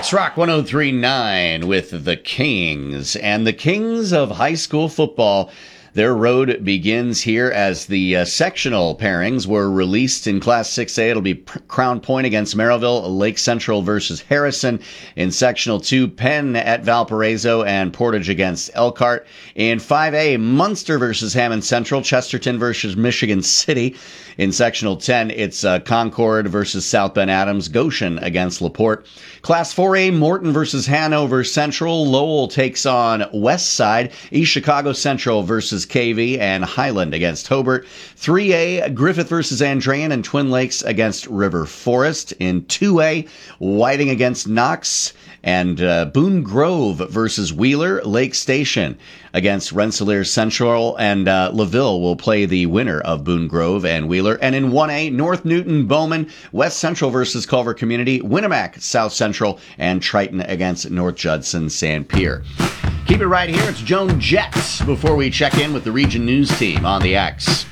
It's Rock 103.9 with the Kings. And the Kings of high school football, their road begins here as the sectional pairings were released in Class 6A. It'll be Crown Point against Merrillville, Lake Central versus Harrison. In Sectional 2, Penn at Valparaiso, and Portage against Elkhart. In 5A, Munster versus Hammond Central, Chesterton versus Michigan City. In Sectional 10, it's Concord versus South Bend Adams, Goshen against LaPorte. Class 4A, Morton versus Hanover Central, Lowell takes on West Side, East Chicago Central versus KV, and Highland against Hobart. 3A, Griffith versus Andrean, and Twin Lakes against River Forest. In 2A, Whiting against Knox, and Boone Grove versus Wheeler. Lake Station against Rensselaer Central, and LaVille will play the winner of Boone Grove and Wheeler. And in 1A, North Newton Bowman, West Central versus Culver Community, Winnemac South Central, and Triton against North Judson St. Pierre. Keep it right here. It's Joan Jett before we check in with the Region News team on the X.